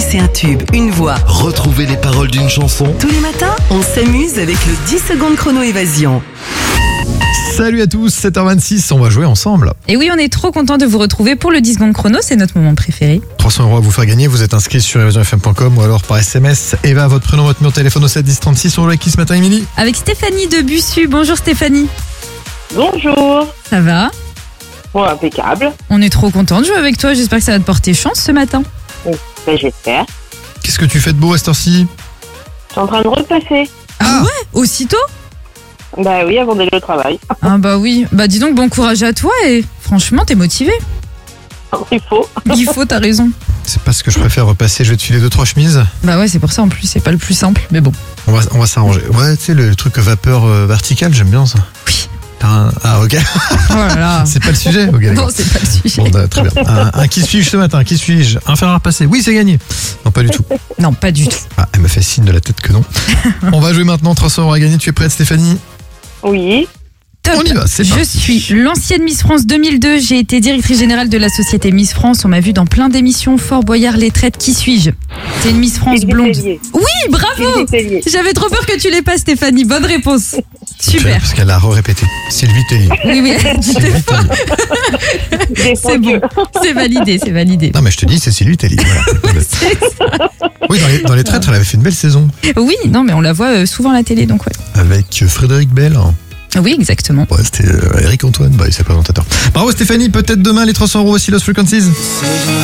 C'est un tube, une voix. Retrouvez les paroles d'une chanson. Tous les matins, on s'amuse avec le 10 secondes chrono évasion. Salut à tous, 7h26, on va jouer ensemble. Et oui, on est trop content de vous retrouver pour le 10 secondes chrono, c'est notre moment préféré. 300 € à vous faire gagner, vous êtes inscrit sur evasionfm.com ou alors par SMS. Eva, votre prénom, votre numéro de téléphone au 7 10 36. On joue avec qui ce matin, Émilie? Avec Stéphanie de Bussu. Bonjour Stéphanie. Bonjour. Ça va? Bon, impeccable. On est trop content de jouer avec toi, j'espère que ça va te porter chance ce matin. Ben, j'espère. Qu'est-ce que tu fais de beau à cette heure-ci? Je suis en train de repasser. Ah ouais? Aussitôt? Bah oui, avant d'aller au travail. Ah bah oui, bah dis donc bon courage à toi et franchement t'es motivé. Il faut. Il faut, t'as raison. C'est pas ce que je préfère repasser, je vais te filer 2-3 chemises. Bah ouais, c'est pour ça en plus, c'est pas le plus simple, mais bon. On va s'arranger. Ouais, tu sais, le truc vapeur verticale, j'aime bien ça. Oui. Ah, ok. Oh là là. C'est pas le sujet? Ok, d'accord. Non, c'est pas le sujet. Bon, bah, très bien. Un qui suis-je ce matin? Qui suis-je? Un fer à repasser? Oui, c'est gagné. Non, pas du tout. Non, pas du tout. Ah, elle me fait signe de la tête que non. On va jouer maintenant, 300 € à gagner. Tu es prête, Stéphanie? Oui. Top. On y va, c'est Je parti. suis l'ancienne Miss France 2002. J'ai été directrice générale de la société Miss France. On m'a vu dans plein d'émissions. Fort Boyard, Les Traites. Qui suis-je? C'est une Miss France Sylvie blonde. Tellier. Oui, bravo. Sylvie Tellier. J'avais trop peur que tu l'aies pas, Stéphanie. Bonne réponse. Super. Parce qu'elle a répété. Sylvie Tellier. Oui, oui. Sylvie Tellier. C'est bon. C'est validé, c'est validé. Non, mais je te dis, c'est Sylvie Tellier. Voilà. C'est ça. Oui, dans les traîtres, elle avait fait une belle saison. Oui, non, mais on la voit souvent à la télé, donc ouais. Avec Frédéric Bell. Oui, exactement. Ouais, c'était Eric Antoine. Bah, il s'est présentateur. Bravo, Stéphanie. Peut-être demain, les 300 € aussi, Lost Frequencies.